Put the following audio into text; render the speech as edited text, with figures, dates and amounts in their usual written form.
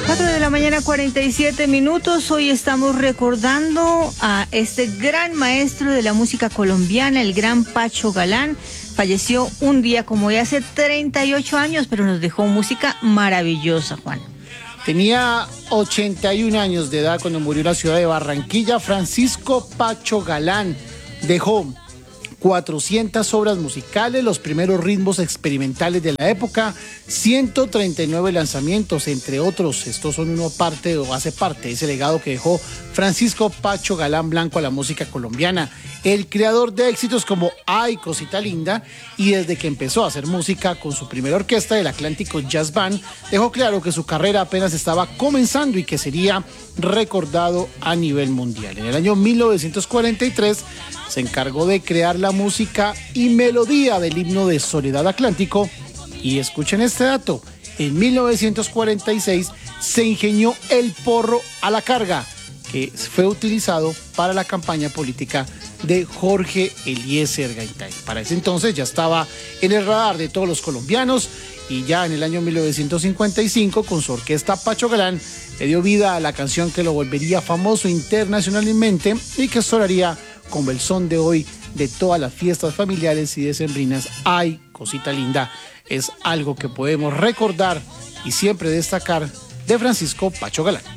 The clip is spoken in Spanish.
4 de la mañana, 47 minutos. Hoy estamos recordando a este gran maestro de la música colombiana, el gran Pacho Galán. Falleció un día como hoy hace 38 años, pero nos dejó música maravillosa, Juan. Tenía 81 años de edad cuando murió en la ciudad de Barranquilla. Francisco Pacho Galán dejó 400 obras musicales, los primeros ritmos experimentales de la época, 139 lanzamientos, entre otros. Estos son hace parte de ese legado que dejó Francisco Pacho Galán Blanco a la música colombiana, el creador de éxitos como Ay, Cosita Linda, y desde que empezó a hacer música con su primera orquesta del Atlántico Jazz Band, dejó claro que su carrera apenas estaba comenzando y que sería recordado a nivel mundial. En el año 1943 se encargó de crear la música y melodía del himno de Soledad Atlántico, y escuchen este dato: en 1946 se ingenió el porro a la carga, que fue utilizado para la campaña política de Jorge Eliezer Gaitán. Para ese entonces ya estaba en el radar de todos los colombianos, y ya en el año 1955, con su orquesta Pacho Galán, le dio vida a la canción que lo volvería famoso internacionalmente y que sonaría como el son de hoy de todas las fiestas familiares y decembrinas. Ay, Cosita Linda, es algo que podemos recordar y siempre destacar de Francisco Pacho Galán.